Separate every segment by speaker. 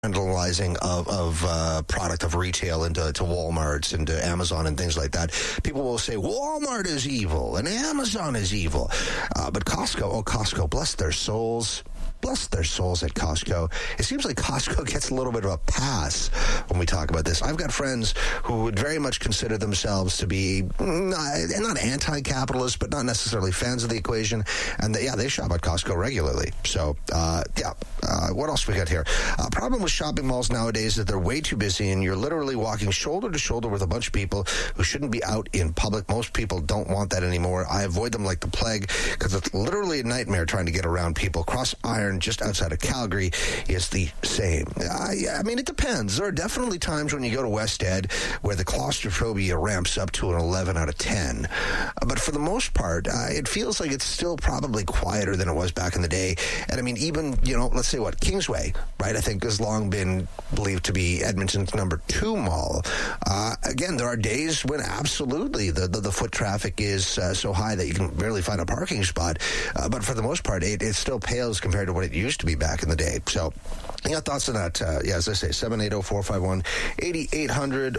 Speaker 1: vandalizing of product of retail into Walmarts and to Amazon and things like that. People will say Walmart is evil and Amazon is evil. But Costco, bless their souls. Bless their souls at Costco. It seems like Costco gets a little bit of a pass when we talk about this. I've got friends who would very much consider themselves to be not anti-capitalist, but not necessarily fans of the equation. And they shop at Costco regularly. So, what else we got here? Problem with shopping malls nowadays is that they're way too busy and you're literally walking shoulder to shoulder with a bunch of people who shouldn't be out in public. Most people don't want that anymore. I avoid them like the plague because it's literally a nightmare trying to get around people. Cross Iron, just outside of Calgary, is the same. I mean, it depends. There are definitely times when you go to West Ed where the claustrophobia ramps up to an 11 out of 10. But for the most part, it feels like it's still probably quieter than it was back in the day. And I mean, even, let's say Kingsway, right, I think has long been believed to be Edmonton's number 2 mall. Again, there are days when absolutely the foot traffic is so high that you can barely find a parking spot. But for the most part, it still pales compared to what it used to be back in the day. So, you got thoughts on that? As I say, 780-451-8800,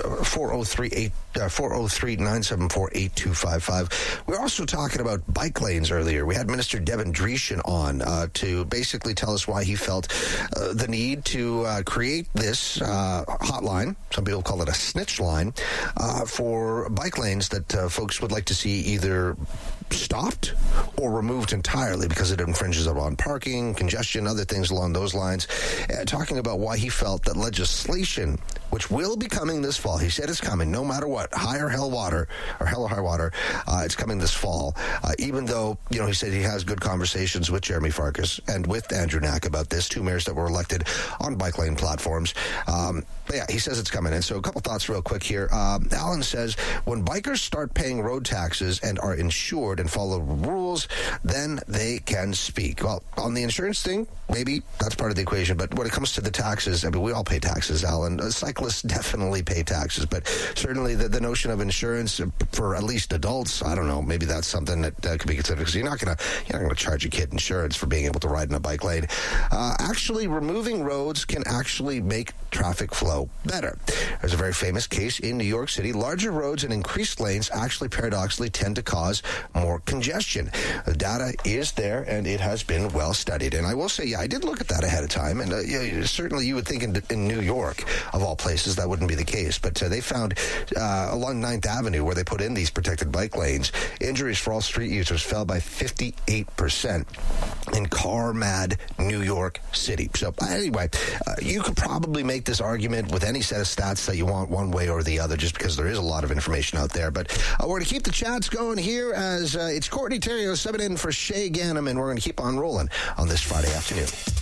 Speaker 1: 403-974-8255. We're also talking about bike lanes earlier. We had Minister Devin Dreeshen on to basically tell us why he felt the need to create this hotline, some people call it a snitch line, for bike lanes that folks would like to see either stopped or removed entirely because it infringes upon parking, congestion, other things along those lines. Talking about why he felt that legislation, which will be coming this fall, he said it's coming no matter what, hell or high water, it's coming this fall. Even though, he said he has good conversations with Jeremy Farkas and with Andrew Knack about this, 2 mayors that were elected on bike lane platforms. But yeah, he says it's coming in. So a couple thoughts real quick here. Alan says, when bikers start paying road taxes and are insured and follow rules, then they can speak. Well, on the insurance thing, maybe that's part of the equation. But when it comes to the taxes, I mean, we all pay taxes, Alan. Cyclists definitely pay taxes. But certainly the notion of insurance for at least adults, I don't know, maybe that's something that could be considered, because you're not going to charge a kid insurance for being able to ride in a bike lane. Actually, removing roads can actually make traffic flow better. There's a very famous case in New York City. Larger roads and increased lanes actually paradoxically tend to cause more congestion. The data is there, and it has been well studied. And I will say, I did look at that ahead of time, and certainly you would think in New York, of all places, that wouldn't be the case. But they found along 9th Avenue, where they put in these protected bike lanes, injuries for all street users fell by 58% in car-mad New York City. So anyway, you could probably make this argument with any set of stats that you want one way or the other, just because there is a lot of information out there. But we're going to keep the chats going here as it's Courtney Theriault subbing in for Shay Ganem, and we're going to keep on rolling on this Friday afternoon.